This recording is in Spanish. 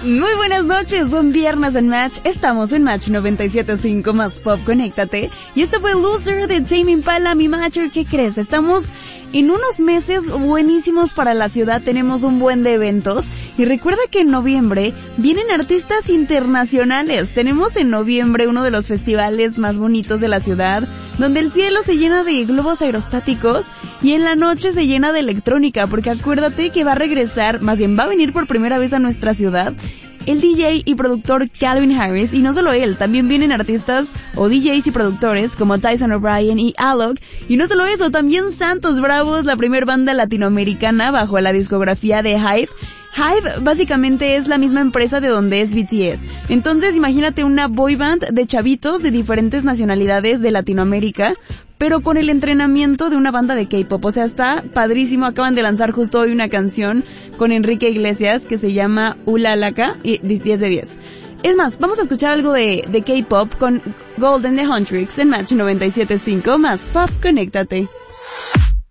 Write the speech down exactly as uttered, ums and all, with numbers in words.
Muy buenas noches, buen viernes en Match. Estamos en Match noventa y siete punto cinco más Pop, conéctate. Y este fue Loser de Tame Impala, mi Matcher. ¿Qué crees? Estamos en unos meses buenísimos para la ciudad, tenemos un buen de eventos. Y recuerda que en noviembre vienen artistas internacionales. Tenemos en noviembre uno de los festivales más bonitos de la ciudad, donde el cielo se llena de globos aerostáticos y en la noche se llena de electrónica, porque acuérdate que va a regresar, más bien va a venir por primera vez a nuestra ciudad, el D J y productor Calvin Harris, y no solo él, también vienen artistas o D Js y productores como Tyson O'Brien y Alok, y no solo eso, también Santos Bravos, la primer banda latinoamericana bajo la discografía de Hype. Hype básicamente es la misma empresa de donde es B T S. Entonces imagínate una boy band de chavitos de diferentes nacionalidades de Latinoamérica, pero con el entrenamiento de una banda de K-pop. O sea, está padrísimo. Acaban de lanzar justo hoy una canción con Enrique Iglesias que se llama Ulalaka y diez de diez. Es más, vamos a escuchar algo de, de K-pop con Golden de Huntrix en Match noventa y siete punto cinco más Pop, conéctate.